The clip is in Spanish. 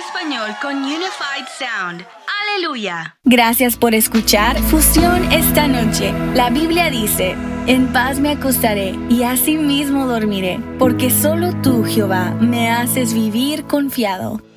español con Unified Sound. ¡Aleluya! Gracias por escuchar Fusión esta noche. La Biblia dice: en paz me acostaré y asimismo dormiré, porque solo tú, Jehová, me haces vivir confiado.